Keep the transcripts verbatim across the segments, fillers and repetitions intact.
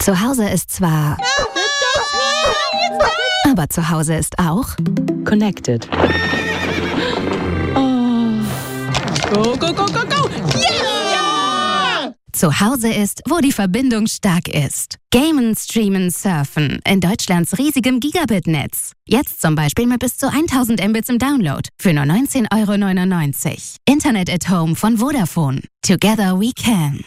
Zu Hause ist zwar... Aber zu Hause ist auch... Connected. Oh. Go, go, go, go, go! Yeah! Zu Hause ist, wo die Verbindung stark ist. Gamen, streamen, surfen. In Deutschlands riesigem Gigabit-Netz. Jetzt zum Beispiel mit bis zu tausend Mbits im Download. Für nur neunzehn Euro neunundneunzig. Internet at Home von Vodafone. Together we can.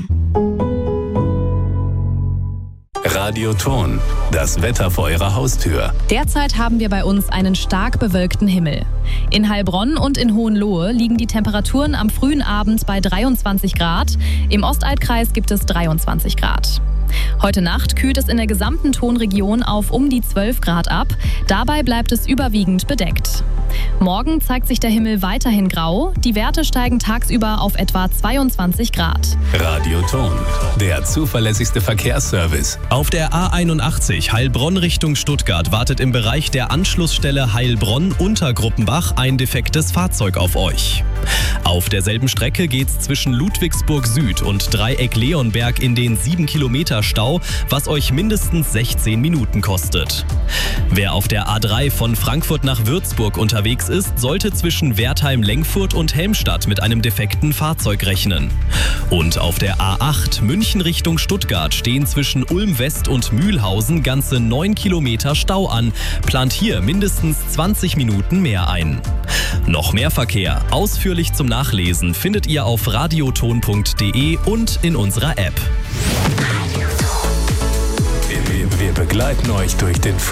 Radioton, das Wetter vor Ihrer Haustür. Derzeit haben wir bei uns einen stark bewölkten Himmel. In Heilbronn und in Hohenlohe liegen die Temperaturen am frühen Abend bei dreiundzwanzig Grad. Im Ostalbkreis gibt es dreiundzwanzig Grad. Heute Nacht kühlt es in der gesamten Tonregion auf um die zwölf Grad ab. Dabei bleibt es überwiegend bedeckt. Morgen zeigt sich der Himmel weiterhin grau. Die Werte steigen tagsüber auf etwa zweiundzwanzig Grad. Radioton, der zuverlässigste Verkehrsservice. Auf der A einundachtzig Heilbronn Richtung Stuttgart wartet im Bereich der Anschlussstelle Heilbronn-Untergruppenbach ein defektes Fahrzeug auf euch. Auf derselben Strecke geht's zwischen Ludwigsburg Süd und Dreieck Leonberg in den sieben Kilometer Stau, was euch mindestens sechzehn Minuten kostet. Wer auf der A drei von Frankfurt nach Würzburg unterwegs ist, sollte zwischen Wertheim-Lengfurt und Helmstadt mit einem defekten Fahrzeug rechnen. Und auf der A acht München Richtung Stuttgart stehen zwischen Ulm West und Mühlhausen ganze neun Kilometer Stau an. Plant hier mindestens zwanzig Minuten mehr ein. Noch mehr Verkehr, ausführlich zum Nachlesen, findet ihr auf radioton punkt de und in unserer App. Wir begleiten euch durch den